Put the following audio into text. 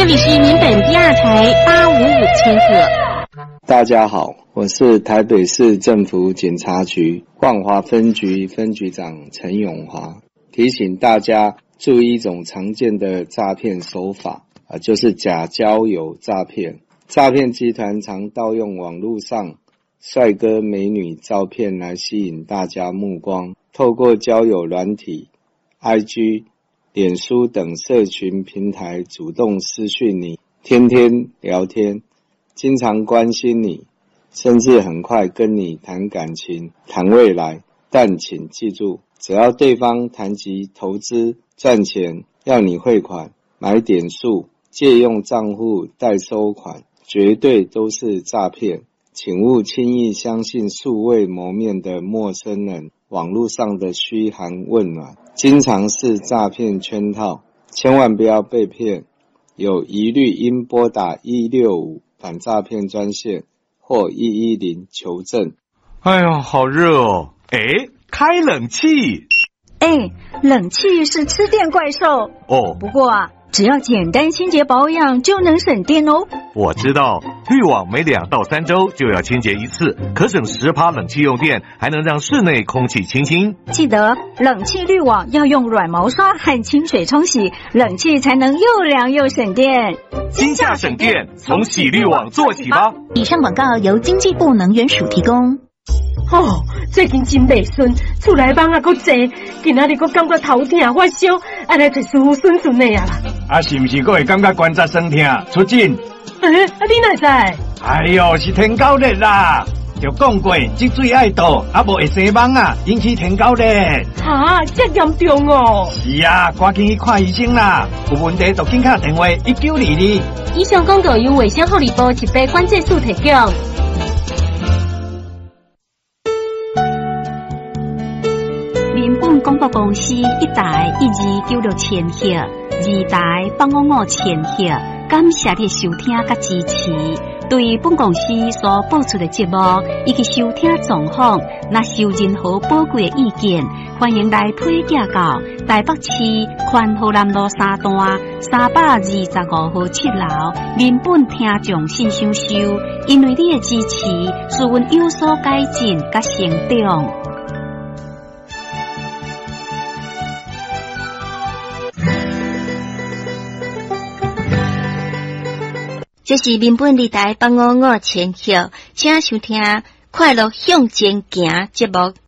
里是民本第二台855千赫。 大家好，我是台北市政府警察局万华分局分局长陈永华，提醒大家注意一种常见的诈骗手法就是假交友诈骗。诈骗集团常盗用网络上帅哥美女照片来吸引大家目光，透过交友软体、IG、脸书等社群平台主动私讯你，天天聊天，经常关心你，甚至很快跟你谈感情、谈未来。但请记住，只要对方谈及投资、赚钱，要你汇款、买点数、借用账户代收款，绝对都是诈骗。请勿轻易相信素未谋面的陌生人网络上的嘘寒问暖，经常是诈骗圈套，千万不要被骗。有疑虑应拨打165反诈骗专线或110求证。 哎呦，好热哦！开冷气。 冷气是吃电怪兽哦。 不过只要简单清洁保养就能省电哦。 我知道，滤网每2到3周就要清洁一次，可省10%冷气用电，还能让室内空气清新。 记得冷气滤网要用软毛刷和清水冲洗，冷气才能又凉又省电。 今夏省电，从洗滤网做起吧。 以上广告由经济部能源署提供。 最近真袂顺，厝内蚊还佫济，今仔日佫感觉头痛发烧，安尼就舒服顺顺的啦。 是毋是佫会感觉关节酸痛出诊？ 你哪知？ 哎呦，是天狗热啦！就讲过，积水爱倒，无会生蚊引起天狗热。 这严重哦！ 是啊，赶紧去看医生啦！有问题就紧打电话1922。 以上广告由卫生福利部疾病管制署提供。 民本广播公司1台1296千赫，2台855千赫，感谢你的收听甲支持。对本公司所播出的节目以及收听状况，若是有任何宝贵的意见，欢迎来推荐到台北市宽和南路3段325号7楼民本听众信箱收。因为你的支持，使阮有所改进甲成长。 这是民本2台855千赫，请收听快乐向前行节目。